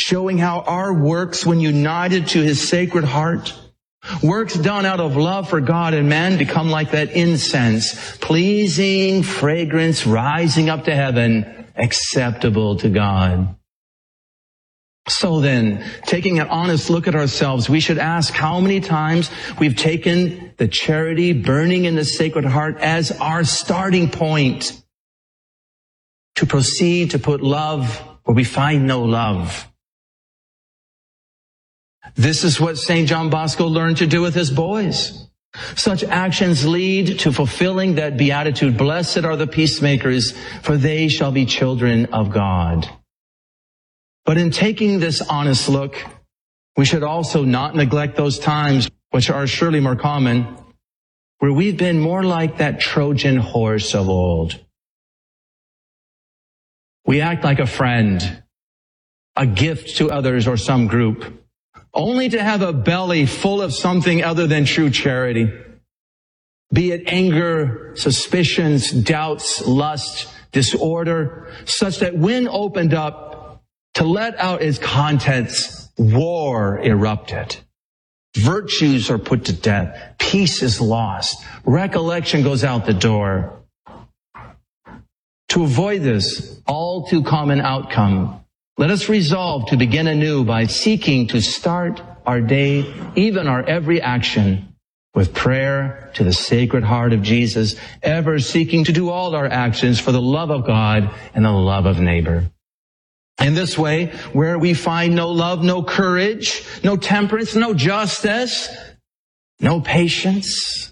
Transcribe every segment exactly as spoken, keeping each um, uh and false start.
showing how our works, when united to his sacred heart, works done out of love for God and man, become like that incense, pleasing fragrance rising up to heaven, acceptable to God. So then, taking an honest look at ourselves, we should ask how many times we've taken the charity burning in the Sacred Heart as our starting point to proceed to put love where we find no love. This is what Saint John Bosco learned to do with his boys. Such actions lead to fulfilling that beatitude. Blessed are the peacemakers, for they shall be children of God. But in taking this honest look, we should also not neglect those times, which are surely more common, where we've been more like that Trojan horse of old. We act like a friend, a gift to others or some group, only to have a belly full of something other than true charity. Be it anger, suspicions, doubts, lust, disorder, such that when opened up to let out its contents, war erupted. Virtues are put to death. Peace is lost. Recollection goes out the door. To avoid this all too common outcome, let us resolve to begin anew by seeking to start our day, even our every action, with prayer to the Sacred Heart of Jesus, ever seeking to do all our actions for the love of God and the love of neighbor. In this way, where we find no love, no courage, no temperance, no justice, no patience,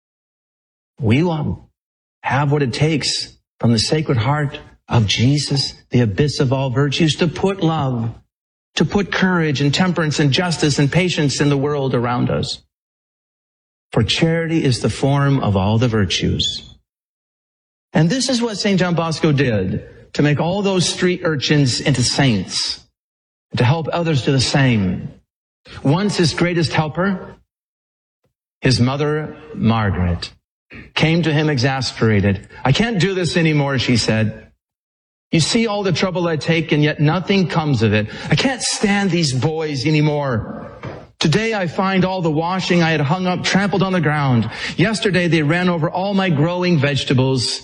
we will have what it takes from the Sacred Heart of Jesus, the abyss of all virtues, to put love, to put courage and temperance and justice and patience in the world around us. For charity is the form of all the virtues. And this is what Saint John Bosco did, to make all those street urchins into saints, to help others do the same. Once his greatest helper, his mother, Margaret, came to him exasperated. I can't do this anymore, she said. You see all the trouble I take, and yet nothing comes of it. I can't stand these boys anymore. Today I find all the washing I had hung up trampled on the ground. Yesterday they ran over all my growing vegetables.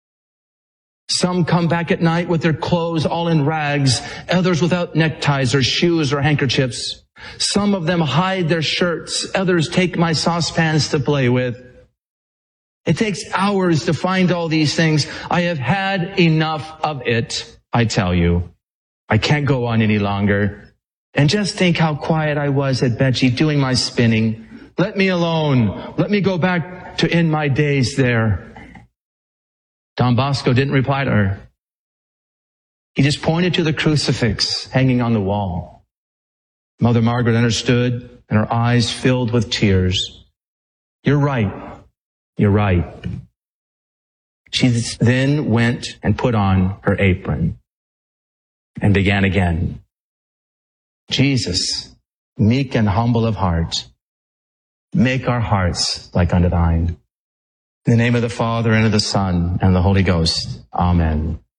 Some come back at night with their clothes all in rags, others without neckties or shoes or handkerchiefs. Some of them hide their shirts, others take my saucepans to play with. It takes hours to find all these things. I have had enough of it, I tell you. I can't go on any longer. And just think how quiet I was at Bechy doing my spinning. Let me alone. Let me go back to end my days there. Don Bosco didn't reply to her. He just pointed to the crucifix hanging on the wall. Mother Margaret understood, and her eyes filled with tears. You're right. You're right. She then went and put on her apron and began again. Jesus, meek and humble of heart, make our hearts like unto thine. In the name of the Father, and of the Son, and of the Holy Ghost. Amen.